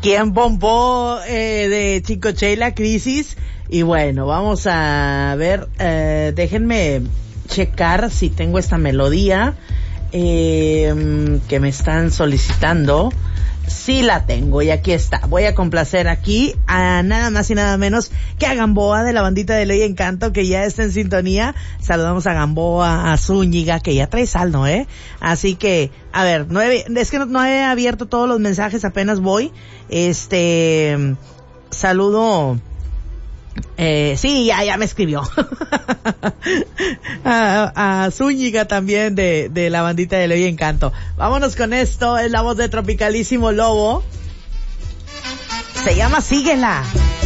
¿Quién bombó de Chicoche y la crisis? Y bueno, vamos a ver, déjenme checar si tengo esta melodía que me están solicitando. Sí la tengo y aquí está. Voy a complacer aquí a nada más y nada menos que a Gamboa de la bandita de Ley Encanto, que ya está en sintonía. Saludamos a Gamboa, a Zúñiga, que ya trae saldo, Así que, a ver, es que no he abierto todos los mensajes, apenas voy. Saludo. Sí, ya me escribió. a Zúñiga también de la bandita de Ley Encanto. Vámonos con esto, es la voz de Tropicalísimo Lobo. Se llama Síguela.